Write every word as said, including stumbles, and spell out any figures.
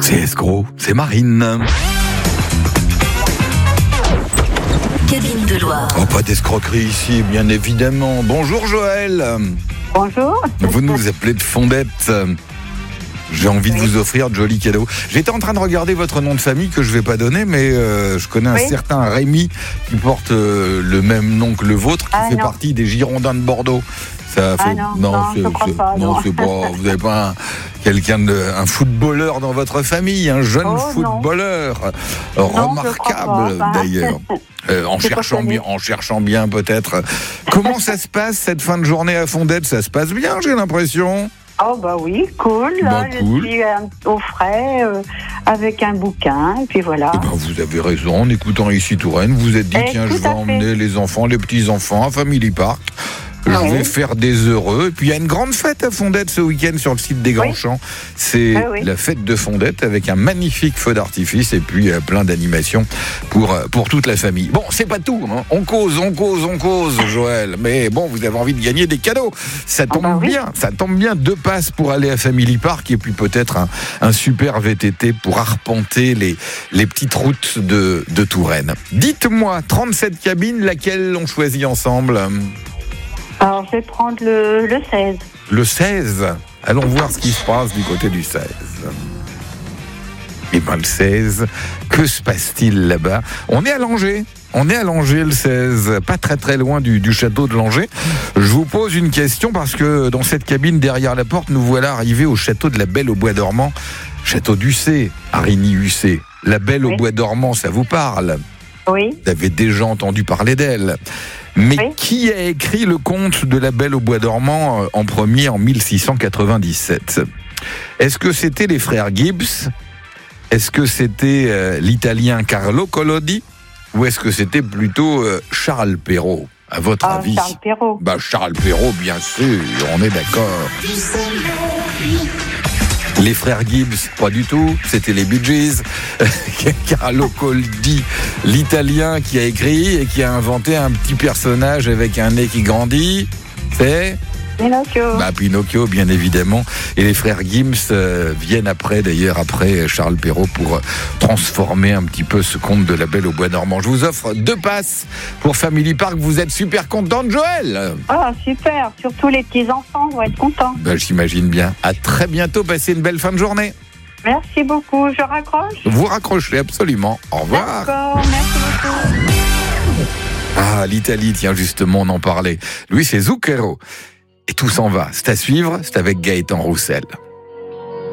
C'est escroc, c'est Marine. Cabine de Loire. Oh, pas d'escroquerie ici, bien évidemment. Bonjour Joël. Bonjour. Vous nous appelez de Fondette. J'ai envie de vous offrir de jolis cadeaux. J'étais en train de regarder votre nom de famille que je ne vais pas donner, mais euh, je connais Oui. un certain Rémi qui porte euh, le même nom que le vôtre, qui Ah, fait non. partie des Girondins de Bordeaux. Ça Ah fait... non, non, je c'est, crois c'est- pas, non, non. c'est pas. Vous n'avez pas un, quelqu'un de, un footballeur dans votre famille, un jeune Oh, non. footballeur je crois remarquable pas. d'ailleurs. Euh, en C'est pas cherchant connu. bien, en cherchant bien peut-être. Comment ça se passe cette fin de journée à Fondette? Ça se passe bien, j'ai l'impression. Oh bah oui, cool. Bah, là, cool. Je suis euh, au frais euh, avec un bouquin et puis voilà. Eh ben, vous avez raison, en écoutant ici Touraine, vous vous êtes dit, Eh, tiens, tout je vais à fait. emmener les enfants, les petits-enfants à Family Park. Je Ah vais oui. faire des heureux. Et puis il y a une grande fête à Fondette ce week-end sur le site des Grands Oui. Champs. C'est Ah oui. la fête de Fondette avec un magnifique feu d'artifice et puis euh, plein d'animations pour, euh, pour toute la famille. Bon, c'est pas tout, hein. On cause, on cause, on cause, Joël. Mais bon, vous avez envie de gagner des cadeaux. Ça tombe bah oui. bien, ça tombe bien. Deux passes pour aller à Family Park et puis peut-être un, un super V T T pour arpenter les, les petites routes de, de Touraine. Dites-moi, trente-sept cabines, laquelle on choisit ensemble? Alors je vais prendre le, le seize. Le seize. Allons voir ce qui se passe du côté du seize. Et bien le seize, que se passe-t-il là-bas? On est à Langeais. On est à Langeais le seize, pas très très loin du, du château de Langeais. Je vous pose une question parce que dans cette cabine derrière la porte, nous voilà arrivés au château de la Belle au Bois dormant. Château d'Ussé, Arigny-Ussé. La Belle au Oui. Bois dormant, ça vous parle? Oui. Vous avez déjà entendu parler d'elle. Mais Oui. qui a écrit le conte de la Belle au Bois dormant euh, en premier en mille six cent quatre-vingt-dix-sept? Est-ce que c'était les frères Gibbs? Est-ce que c'était euh, l'italien Carlo Collodi? Ou est-ce que c'était plutôt euh, Charles Perrault, à votre Ah, avis? Charles Perrault. Bah, Charles Perrault, bien sûr, on est d'accord. Les frères Gibbs, pas du tout, c'était les Bee Gees. Carlo Collodi, l'italien qui a écrit et qui a inventé un petit personnage avec un nez qui grandit, c'est Pinocchio. bah, Pinocchio, bien évidemment. Et les frères Gibbs euh, viennent après, d'ailleurs, après Charles Perrault, pour euh, transformer un petit peu ce conte de la Belle au Bois dormant. Je vous offre deux passes pour Family Park. Vous êtes super contente, Joël? Ah super, surtout les petits-enfants vont être contents. Ben, j'imagine bien. À très bientôt, passez une belle fin de journée. Merci beaucoup, je raccroche. Vous raccrochez absolument. Au revoir. D'accord, merci beaucoup. Ah, l'Italie, tiens, justement, on en parlait. Lui, c'est Zucchero. Et tout s'en va. C'est à suivre, c'est avec Gaëtan Roussel.